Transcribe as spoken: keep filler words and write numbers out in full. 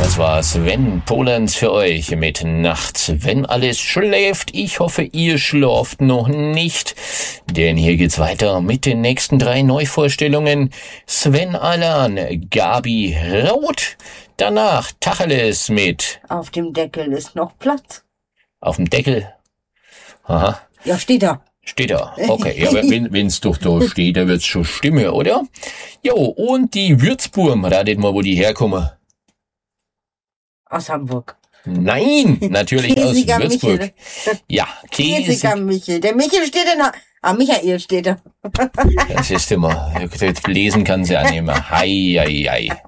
Das war Sven Polenz für euch mit Nachts, wenn alles schläft. Ich hoffe, ihr schlaft noch nicht, denn hier geht's weiter mit den nächsten drei Neuvorstellungen. Sven Alan, Gabi Roth, danach Tacheles mit Auf dem Deckel ist noch Platz. Auf dem Deckel? Aha. Ja, steht da. Steht da, okay. Ja, wenn wenn's doch da steht, dann wird's schon stimmen, oder? Jo, und die Würzburm, ratet mal, wo die herkommen. Aus Hamburg. Nein, natürlich aus Käsiger Würzburg. Michel. Ja, Käsiger Käse. Michel. Der Michel steht in der... Ah, Michael steht da. Das ist immer, lesen kann sie ja nicht mehr. Hei, hei, hei.